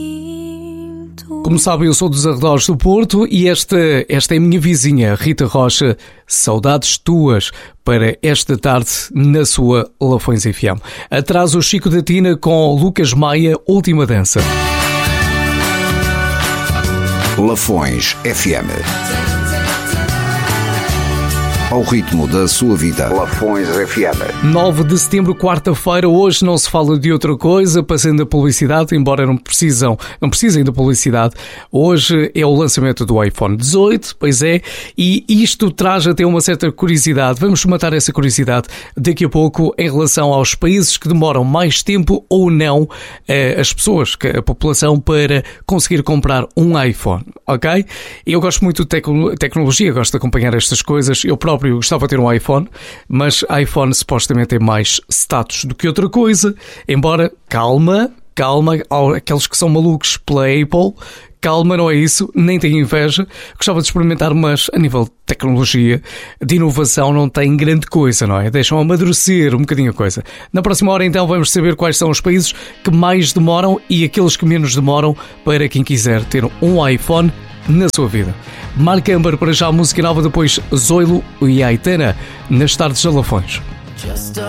Como sabem, eu sou dos arredores do Porto e esta é a minha vizinha, Rita Rocha. Saudades tuas para esta tarde na sua Lafões FM. Atrás o Chico da Tina com Lucas Maia, Última Dança. Lafões FM. Ao ritmo da sua vida. Lafões FM. 9 de setembro, quarta-feira. Hoje não se fala de outra coisa, passando a publicidade, embora não precisem da publicidade. Hoje é o lançamento do iPhone 18, pois é, e isto traz até uma certa curiosidade. Vamos matar essa curiosidade daqui a pouco em relação aos países que demoram mais tempo ou não, as pessoas, a população, para conseguir comprar um iPhone, ok? Eu gosto muito de tecnologia, gosto de acompanhar estas coisas. Eu próprio gostava de ter um iPhone, mas iPhone supostamente tem mais status do que outra coisa, embora, calma, aqueles que são malucos pela Apple, calma, não é isso, nem tenho inveja, gostava de experimentar, mas a nível de tecnologia, de inovação, não tem grande coisa, não é? Deixam amadurecer um bocadinho a coisa. Na próxima hora, então, vamos saber quais são os países que mais demoram e aqueles que menos demoram para quem quiser ter um iPhone na sua vida. Marc Amber, para já a música nova, depois Zoilo e Aitana nas tardes de Lafões.